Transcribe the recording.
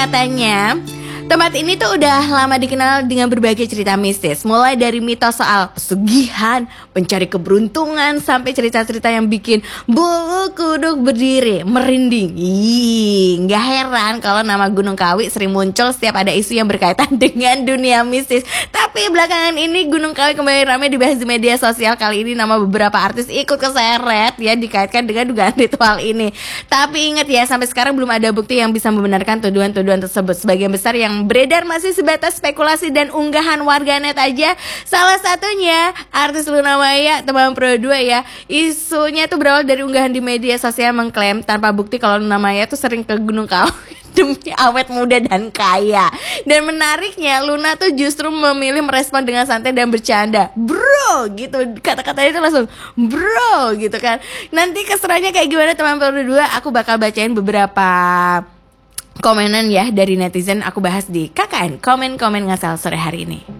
katanya tempat ini tuh udah lama dikenal dengan berbagai cerita mistis, mulai dari mitos soal pesugihan, pencari keberuntungan, sampai cerita-cerita yang bikin bulu kuduk berdiri, merinding. Nggak heran kalau nama Gunung Kawi sering muncul setiap ada isu yang berkaitan dengan dunia mistis. Tapi belakangan ini Gunung Kawi kembali ramai dibahas di media sosial. Kali ini nama beberapa artis ikut keseret ya, dikaitkan dengan dugaan ritual ini. Tapi ingat ya, sampai sekarang belum ada bukti yang bisa membenarkan tuduhan-tuduhan tersebut. Sebagian besar yang beredar masih sebatas spekulasi dan unggahan warganet aja. Salah satunya artis Luna Maya, teman Pro 2 ya. Isunya tuh berawal dari unggahan di media sosial mengklaim tanpa bukti kalau Luna Maya tuh sering ke Gunung Kawi demi awet muda dan kaya. Dan menariknya, Luna tuh justru memilih merespon dengan santai dan bercanda, bro gitu. Kata-katanya itu langsung bro gitu kan. Nanti keseruannya kayak gimana teman Pro 2, aku bakal bacain beberapa komenan ya dari netizen. Aku bahas di KKN Komen-Komen Ngasal sore hari ini.